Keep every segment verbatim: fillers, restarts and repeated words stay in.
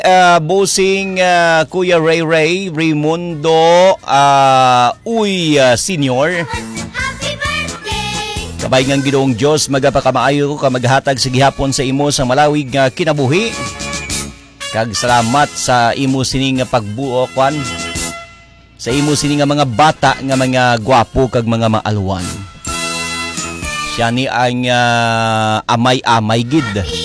Uh, Bossing uh, Kuya Ray Ray Raimundo uh, Uy uh, Senior. Kabay ngang Ginoong Diyos magapakamaayo ka maghatag sa gihapon sa imo sa malawig nga kinabuhi. Kag salamat sa imo sining nga pagbuo kwan. Sa imo sining nga mga bata nga mga gwapo kag mga maalwan. Siya ni ang uh, amay-amay gid.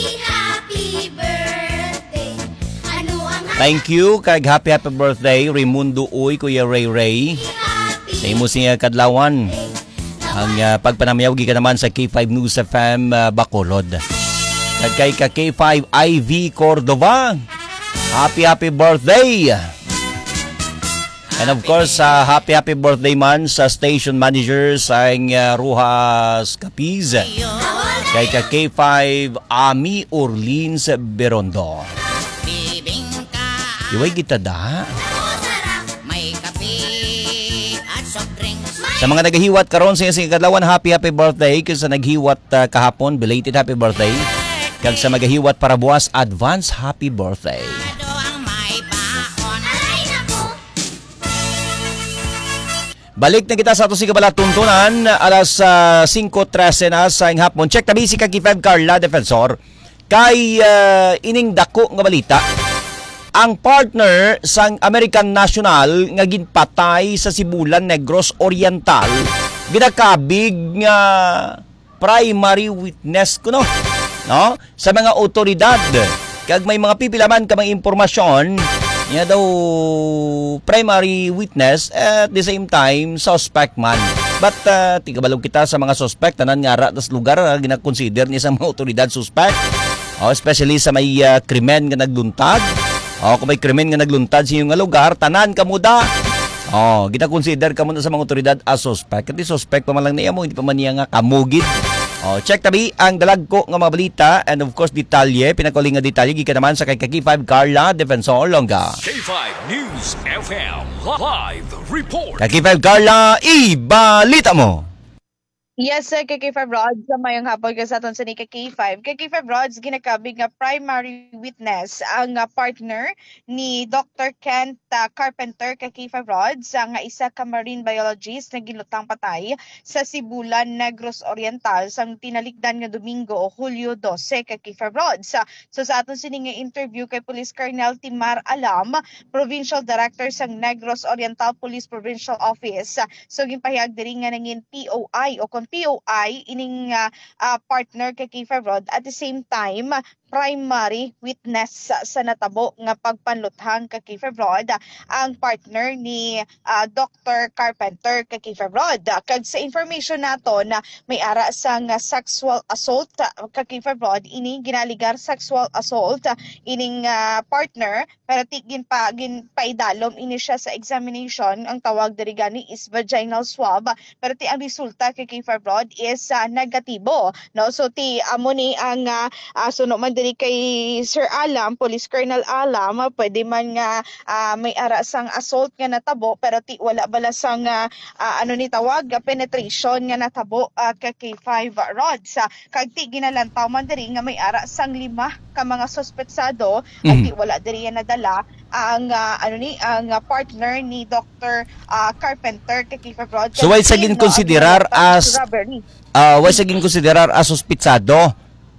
Thank you kag happy happy birthday Raimundo Uy Kuya Ray Ray. Sa imo sining kadlawan. Ang uh, pagpanamayaw ka naman sa K five News F M uh, Bacolod. Kag kay ka K five I V Cordova. Happy happy birthday. And of course, uh, happy happy birthday man sa station manager sa uh, Ruhas Capiz. Kay ka K five Ami Orleans Berondo. Iway kita da. Sa mga naghihiwat karon sa isang kadlawan, happy happy birthday. Kung sa naghiwat uh, kahapon, belated happy birthday. Kag sa maghihiwat para buwas, advance happy birthday. Balik na kita sa ato si Kabala Tuntunan. Alas uh, five thirty na sa hapon. Check tabi si Kaki five Carla Defensor. Kay uh, ining dako nga balita. Ang partner sang American National nga ginpatay sa Sibulan Negros Oriental ginakabig nga primary witness kuno no sa mga otoridad kag may mga pipilaman ka mga impormasyon niya daw primary witness at the same time suspect man but uh, tigabalog kita sa mga suspect tanan nga ra tas lugar uh, ginakonsider niya sa mga otoridad suspect oh, especially sa may uh, krimen nga nagluntad. Oh, kung may krimen nga nagluntad sa iyong lugar, tanan ka muda. Oh, gina-consider ka muna sa mga otoridad as suspect. Kasi suspect pa man lang niya mo, hindi pa man niya nga kamugid. Oh, check tabi ang dalag ko nga mga balita and of course detalye, pinakaling nga detalye gikan naman sa kay K five Carla Defensor Longa. K five News F M Live Report. K five Carla, ibalita mo. Yes, sir, K K five Rods, mayang hapon ka sa aton sa ni K K five. K K five Rods, ginakabig nga primary witness ang uh, partner ni Doctor Kent uh, Carpenter, K K five Rods, ang uh, isa ka marine biologist na ginlutang patay sa Sibulan Negros Oriental sang tinalikdan nga Domingo o Hulyo twelve, K K five Rods. So sa aton sining nga interview kay Police Colonel Timar Alam, Provincial Director sang Negros Oriental Police Provincial Office. So ginpahayag diri nga nangin P O I o P O I ining uh, uh, partner kay K five Rod at the same time primary witness sa, sa natabo nga pagpanluthang kay K five Rod ang partner ni uh, Doctor Carpenter kay K five Rod. Kag sa information nato na may ara sang uh, sexual assault uh, kay K five Rod ini ginaligar sexual assault uh, ining uh, partner pero tigin pa gin paidalom ini siya sa examination ang tawag diri gani is vaginal swab pero ti ang resulta kay K five Rod is uh, negatibo no so ti amo ni ang uh, uh, suno man diri kay Sir Alam, Police Colonel Alam, pwede man nga uh, may ara sang assault nga natabo pero ti wala bala sang uh, uh, ano ni tawag penetration nga natabo uh, kay K five Rods. Uh, kag ti ginalantaw man diri nga may ara sang lima ka mga suspetsado mm-hmm. at ti wala diri nga nadala ang uh, ano ni ang uh, partner ni Doctor uh, Carpenter kay K five Rods. So why sa gin konsiderar as uh, why sa gin konsiderar as suspetsado?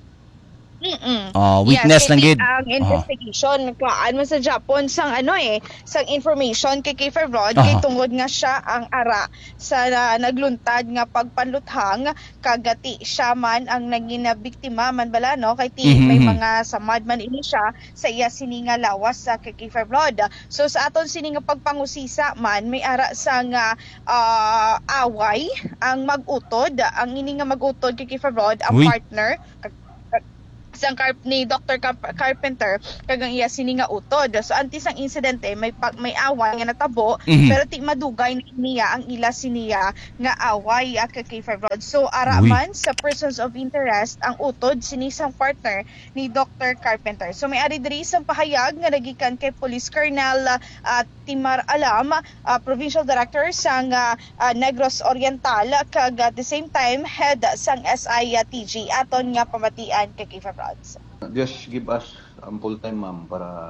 Mm-mm. Oh, witness yes, lang gid. Ang investigation, oh. Kuan mo sa Japan sang ano eh, sang information kay K five Rod, uh-huh. kay tungod nga siya ang ara sa uh, nagluntad nga pagpanluthang kagati siya man ang naging biktima man bala no kay ti mm-hmm. may mga samad man ini siya sa iya sini nga lawas sa kay K five Rod. So sa aton sini nga pagpangusisa man may ara sang uh, uh, away ang magutod, ang ini nga magutod kay K five Rod ang Uy. partner sang Carp ni Doctor Carpenter kagang iya sini nga utod. So anti sang insidente may pag, may away nga natabo mm-hmm. pero ti madugay niya ang ila siniya nga away at kay K five Rod. So ara man sa persons of interest ang utod sini sang partner ni Doctor Carpenter. So may ari diri sang pahayag nga nagikan kay Police Colonel uh, Timar Alam, uh, Provincial Director sang uh, uh, Negros Oriental kag at the same time head sang S I T G aton nga pamatian kay K five Rod. Just give us ample time, ma'am, para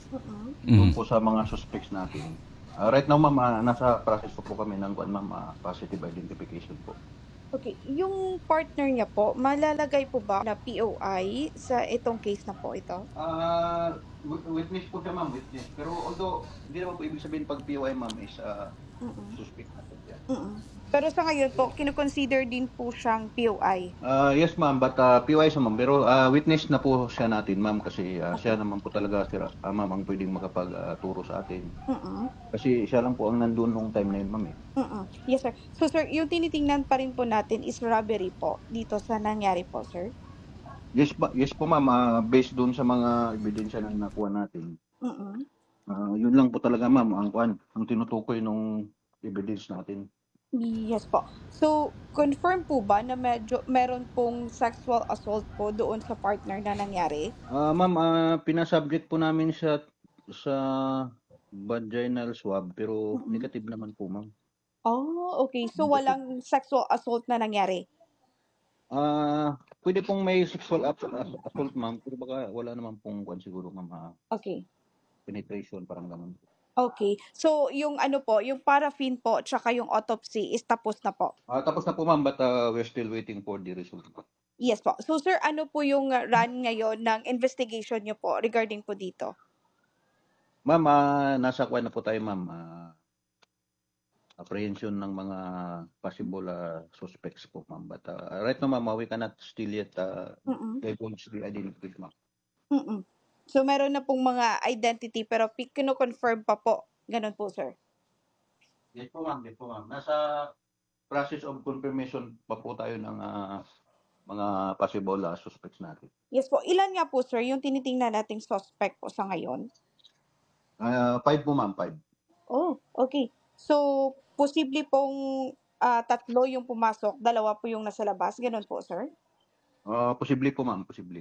doon Mhm. po sa mga suspects natin. Ah, right now, ma'am, ah, nasa process po, po kami ng kuwan, ma'am, ah, positive identification po. Okay, yung partner niya po, malalagay po ba na P O I sa itong case na po ito? Ah, wi- witness po siya, ma'am, witness. Pero although, hindi naman po ibig sabihin pag P O I, ma'am, is ah, Mm-mm. suspect na po siya. Mm-mm. Pero sa ngayon po, kino-consider din po siyang P O I. Ah, yes, ma'am, but ah, P O I siya, ma'am. Pero ah, witness na po siya natin, ma'am, kasi ah, siya Okay. naman po talaga, sir, ah, ma'am, ang pwedeng makapag-turo sa atin. Mm-mm. Kasi siya lang po ang nandun nung time na yun, ma'am, eh. Mm-mm. Yes, sir. So, sir, yung tinitingnan pa rin po natin is robbery po dito sa nangyari po, sir. Yes, pa, yes po, ma'am, ah, based doon sa mga ebidensya na nakuha natin. Mm-mm. Ah, yun lang po talaga, ma'am, ang kuan, ang tinutukoy nung evidence natin. Yes po. So, confirm po ba na medyo meron pong sexual assault po doon sa partner na nangyari? Ah, ma'am, ah, pinasubject po namin siya sa vaginal swab pero Mm-mm. negative naman po, ma'am. Oh, okay. So, Negative. walang sexual assault na nangyari? Ah, pwede pong may sexual ass- ass- assault, ma'am, pero baka wala naman pong kuan siguro, ma'am, ah, Okay. penetration parang ganun. Okay. So, yung ano po, yung paraffin po, tsaka yung autopsy is tapos na po. Ah, tapos na po, ma'am, but ah, we're still waiting for the result. Yes po. So, sir, ano po yung uh, run ngayon ng investigation nyo po regarding po dito? Ma'am, ah, nasa kuan na po tayo, ma'am. Ah, apprehension ng mga possible ah, suspects po, ma'am. But ah, right now, ma'am, ah, we cannot still yet uh, Mm-mm. divulge the identity, ma'am. Mm-mm. So, meron na pong mga identity pero pi- kino-confirm pa po. Ganun po, sir. Yes po, ma'am. Yes po, ma'am. Nasa process of confirmation pa po tayo ng ah, mga possible ah, suspects natin. Yes po. Ilan nga po, sir, yung tinitingnan nating suspect po sa ngayon? Ah, five po, ma'am. Five. Oh, okay. So, posible pong ah, tatlo yung pumasok, dalawa po yung nasa labas. Ganun po, sir? Ah, posible po, ma'am. Posible.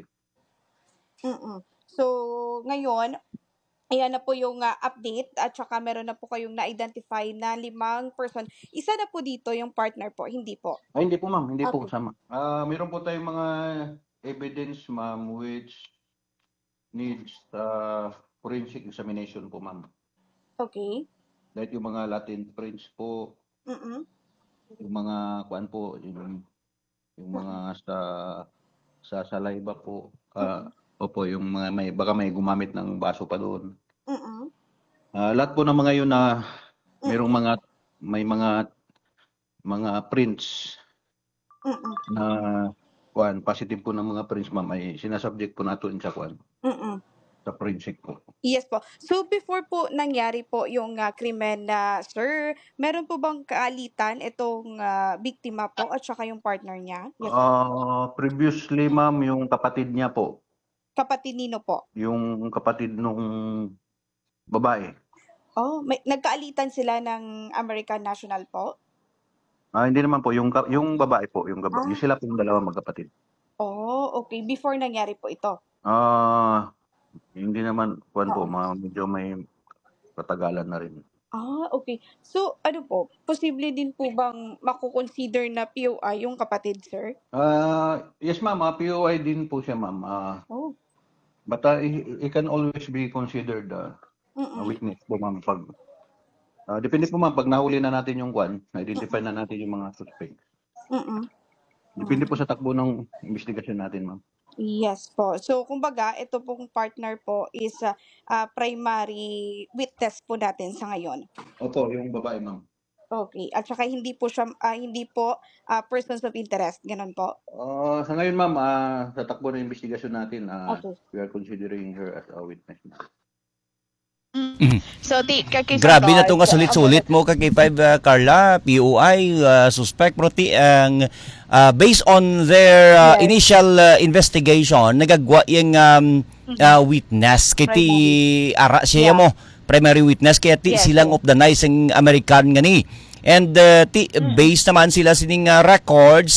Mm-mm. So, ngayon, ayan na po yung ah, update at saka meron na po kayong na-identify na limang person. Isa na po dito yung partner po, hindi po. Ay, hindi po, ma'am. Hindi po Okay. kasama. Ah, mayroon po tayong mga evidence, ma'am, which needs uh, forensic examination po, ma'am. Okay. Dahil yung mga latent prints po, Mm-mm. yung mga kuan po, yung, yung mga sa sa saliva po, ah, opo, yung mga may baka may gumamit ng baso pa doon. Mm-mm. Ah, lahat po ng mga yun na mayroong mga may mga mga prints Mm-mm. na kuan positive po ng mga prints, ma'am, ay sinasubject po natin sa kuan Mm-mm. sa forensic po. Yes po. So, before po nangyari po yung ah, krimen na, sir, meron po bang kaalitan itong ah, biktima po at saka yung partner niya? Yes, sir. Ah, previously, ma'am, yung kapatid niya po, Kapatid nino po? yung kapatid nung babae. Oh, may, nagkaalitan sila ng American National po? Ah, hindi naman po, yung ka- yung babae po, yung babae. Ah. Sila pong dalawa magkapatid. Oh, okay. Before nangyari po ito. Ah, hindi naman kuan po, Oo. mga medyo may katagalan na rin. Ah, okay. So, ano po, posible din po bang makukonsider na P O I yung kapatid, sir? Ah, yes, ma'am, ah, P O I din po siya, ma'am. Ah, Oh. but ah, it, it can always be considered ah, a Mm-mm. witness po, ma'am, pag ah, depende po, ma'am, pag nahuli na natin yung kuan, na-identify na natin yung mga suspect. Mm-mm. Depende po sa takbo ng investigasyon natin, ma'am. Yes po. So, kumbaga, ito pong partner po is ah, ah, primary witness po natin sa ngayon. Opo, yung babae, ma'am. Okay. At saka hindi po siya, ah, hindi po ah, persons of interest. Ganon po. Ah, sa ngayon, ma'am, ah, sa takbo ng investigasyon natin, ah, Okay. we are considering her as a witness, ma'am. So, di, kay Grabe na itong Rods, kasulit-sulit mo kay five, uh, Carla, P O I, uh, suspect, proti, ang uh, based on their uh, Yes. initial uh, investigation, nagagwa yung um, uh, witness. Kaya ti ara siya Yeah. mo, primary witness, kaya ti Yes, silang yes. of the nice ang American nga ni. And uh, ti, based naman sila sining uh, records